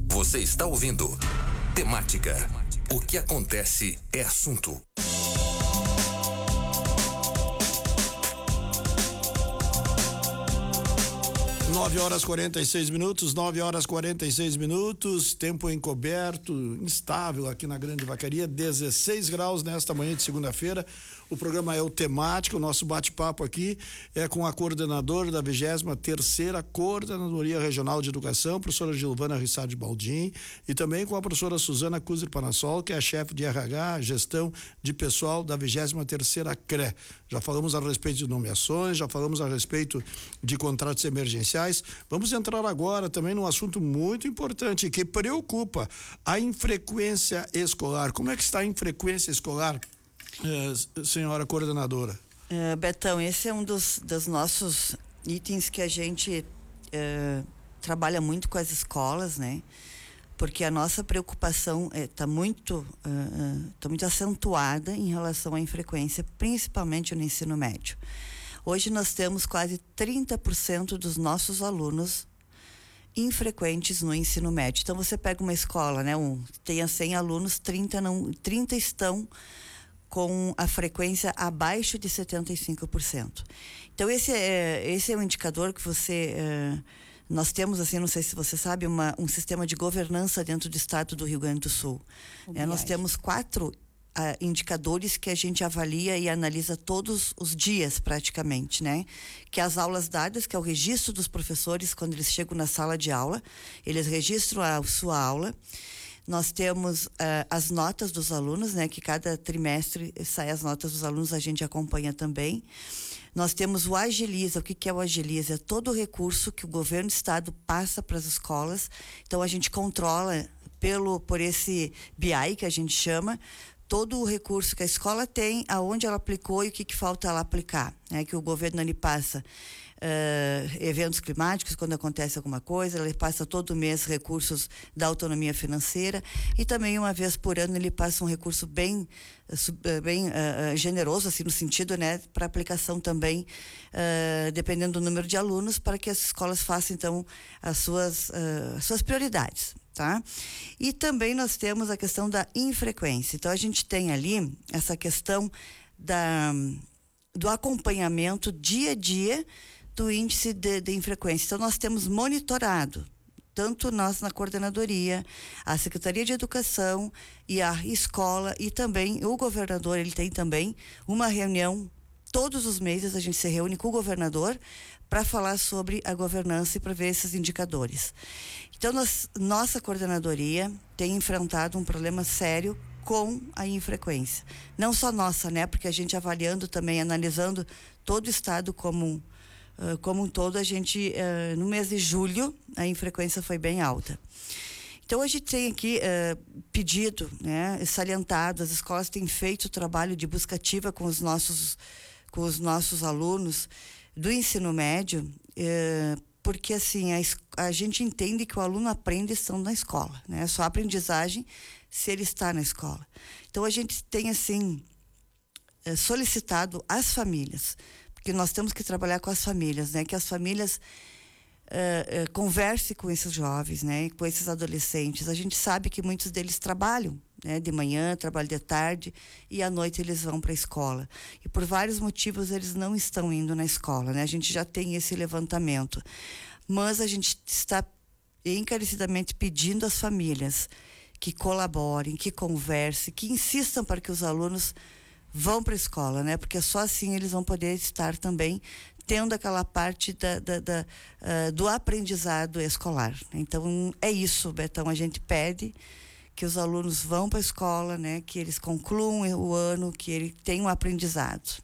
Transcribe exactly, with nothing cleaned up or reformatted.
Você está ouvindo Temática. O que acontece é assunto. Nove horas quarenta e seis minutos, nove horas quarenta e seis minutos, tempo encoberto, instável aqui na Grande Vacaria, dezesseis graus nesta manhã de segunda-feira. O programa é o Temática, o nosso bate-papo aqui é com a coordenadora da vigésima terceira Coordenadoria Regional de Educação, professora Gilvana Rissardi Baldin, e também com a professora Suzana Kuzer Panassol, que é a chefe de R H, gestão de pessoal da vigésima terceira C R E. Já falamos a respeito de nomeações, já falamos a respeito de contratos emergenciais. Vamos entrar agora também num assunto muito importante que preocupa: a infrequência escolar. Como é que está a infrequência escolar, eh, senhora coordenadora? Uh, Betão, esse é um dos, dos nossos itens que a gente uh, trabalha muito com as escolas, né? Porque a nossa preocupação está muito, uh, tá muito acentuada em relação à infrequência, principalmente no ensino médio. Hoje nós temos quase trinta por cento dos nossos alunos infrequentes no ensino médio. Então você pega uma escola, né, um, tenha cem alunos, trinta, não, trinta estão com a frequência abaixo de setenta e cinco por cento. Então esse é, esse é um indicador que você... É, nós temos, assim, não sei se você sabe, uma, um sistema de governança dentro do estado do Rio Grande do Sul. É, nós temos quatro Uh, indicadores que a gente avalia e analisa todos os dias praticamente, né? Que as aulas dadas, que é o registro dos professores quando eles chegam na sala de aula, eles registram a sua aula. Nós temos uh, as notas dos alunos, né? Que cada trimestre sai as notas dos alunos, a gente acompanha também. Nós temos o Agiliza. O que que é o Agiliza? É todo o recurso que o governo do estado passa para as escolas. Então a gente controla pelo, por esse B I que a gente chama, todo o recurso que a escola tem, aonde ela aplicou e o que, que falta ela aplicar, né? Que o governo ali passa uh, eventos climáticos, quando acontece alguma coisa, ele passa todo mês recursos da autonomia financeira e também uma vez por ano ele passa um recurso bem, uh, bem uh, generoso, assim, no sentido, né, para aplicação também, uh, dependendo do número de alunos, para que as escolas façam então as suas, uh, as suas prioridades. Tá? E também nós temos a questão da infrequência. Então a gente tem ali essa questão da, do acompanhamento dia a dia do índice de, de infrequência. Então nós temos monitorado, tanto nós na coordenadoria, a Secretaria de Educação e a escola, e também o governador, ele tem também uma reunião. Todos os meses a gente se reúne com o governador para falar sobre a governança e para ver esses indicadores. Então, nós, nossa coordenadoria tem enfrentado um problema sério com a infrequência. Não só nossa, né? Porque a gente avaliando também, analisando todo o estado como, uh, como um todo, a gente, uh, no mês de julho, a infrequência foi bem alta. Então a gente tem aqui uh, pedido, né, salientado, as escolas têm feito o trabalho de busca ativa com os nossos, com os nossos alunos do ensino médio, uh, porque assim, a, a gente entende que o aluno aprende estando na escola, né? Só a aprendizagem se ele está na escola. Então a gente tem assim, uh, solicitado às famílias, porque nós temos que trabalhar com as famílias, né? Que as famílias Uh, uh, converse com esses jovens, né, com esses adolescentes. A gente sabe que muitos deles trabalham, né, de manhã, trabalham de tarde e à noite eles vão para a escola. E por vários motivos eles não estão indo na escola, né? A gente já tem esse levantamento. Mas a gente está encarecidamente pedindo às famílias que colaborem, que conversem, que insistam para que os alunos vão para a escola, né? Porque só assim eles vão poder estar também tendo aquela parte da, da, da, uh, do aprendizado escolar. Então é isso, Betão, a gente pede que os alunos vão para a escola, né? Que eles concluam o ano, que eles tenham um aprendizado.